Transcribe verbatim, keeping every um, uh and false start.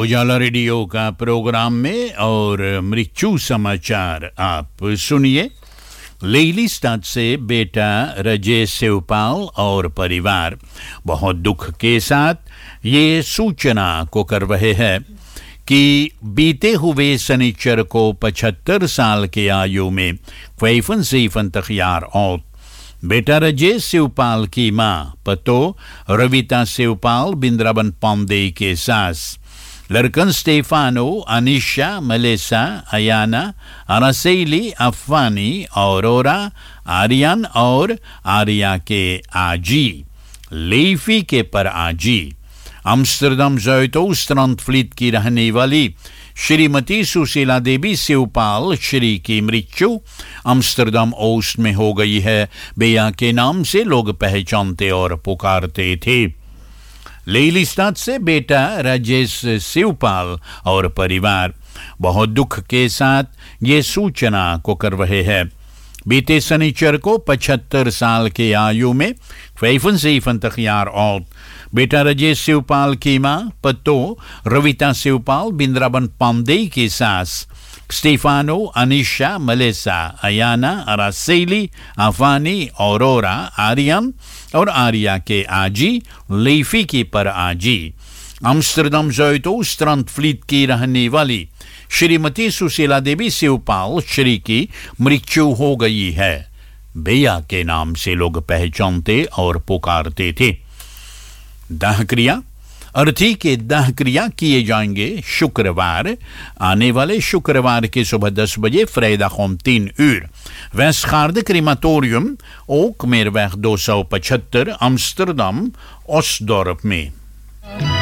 उजाला रेडियो का प्रोग्राम में और मृत्यु समाचार आप सुनिए। लेलिस्टाद से बेटा राजेश शिवपाल और परिवार बहुत दुख के साथ ये सूचना को कर रहे हैं कि बीते हुए शनिचर को पचहत्तर साल की आयु में फैफन से फंतखियार और बेटा राजेश शिवपाल की मां पतो रविता शिवपाल बिंद्राबन पांडे के सास लड़कन स्टेफानो, अनिशा, मलेसा, अयाना, अनासेली, अफवानी, औरोरा, आर्यन और आर्या के आजी लेफी के पर आजी अम्स्टरडम ज़ोइटोस्ट्रांड फ्लीट की रहने वाली श्रीमती सुशीला देवी शिवपाल श्री की मृत्यु अम्स्टरडम ओस्ट में हो गई है। बेया के नाम से लोग पहचानते और पुकारते थे। लेलिस्टाद से बेटा राजेश शिवपाल और परिवार बहुत दुख के साथ ये सूचना को कर रहे हैं। बीते शनिचर को पचहत्तर साल के आयु में फैफन से फंतखियार और बेटा राजेश शिवपाल की मां पत्तो रविता शिवपाल बिंद्राबन पांडे की सास स्टेफानो, अनिशा, मलेसा, अयाना, अरासेली, अफानी, औरोरा, आर्यन और आर्या के आजी लेफी की पर आजी अम्स्टरडम ज़ोइटोस्ट्रांड फ्लीट की रहने वाली श्रीमती सुशीला देवी शिवपाल श्री की मृत्यु हो गई है। बेया के नाम से लोग पहचानते और पुकारते थे। दाह क्रिया अर्थी के दाह क्रिया किए जाएंगे शुक्रवार, आने वाले शुक्रवार के सुबह दस बजे फ्रेदा होम तीन उर वेस्टगार्ड क्रीमाटोरियम ओक मेरवैग दो सौ पचहत्तर अम्स्टरडम ओस्टडोर्प में।